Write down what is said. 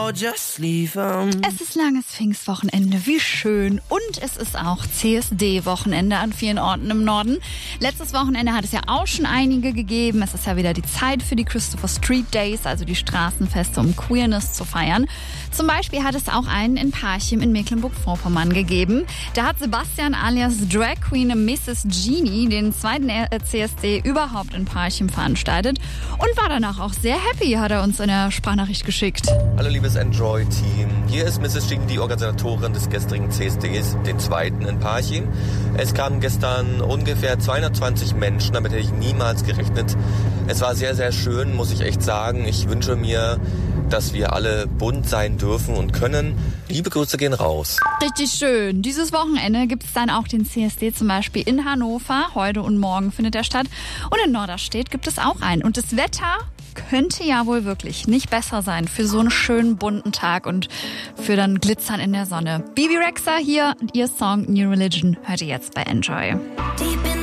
or just leave them. Es ist langes Pfingstwochenende, wie schön. Und es ist auch CSD-Wochenende an vielen Orten im Norden. Letztes Wochenende hat es ja auch schon einige gegeben. Es ist ja wieder die Zeit für die Christopher Street Days, also die Straßenfeste, um Queerness zu feiern. Zum Beispiel hat es auch einen in Parchim in Mecklenburg-Vorpommern gegeben. Da hat Sebastian alias Drag Queen Mrs. Genie den zweiten CSD überhaupt in Parchim veranstaltet und war danach auch sehr happy, hat er uns in der Sprachnachricht geschickt. Hallo liebes Enjoy-Team, hier ist Mrs. Genie, die Organisatorin des gestrigen CSDs, den zweiten in Parchim. Es kamen gestern ungefähr 220 Menschen, damit hätte ich niemals gerechnet. Es war sehr, sehr schön, muss ich echt sagen. Ich wünsche mir, dass wir alle bunt sein dürfen und können. Liebe Grüße gehen raus. Richtig schön. Dieses Wochenende gibt es dann auch den CSD zum Beispiel in Hannover. Heute und morgen findet er statt. Und in Norderstedt gibt es auch einen. Und das Wetter könnte ja wohl wirklich nicht besser sein für so einen schönen bunten Tag und für dann Glitzern in der Sonne. Bebe Rexha hier und ihr Song New Religion hört ihr jetzt bei Enjoy.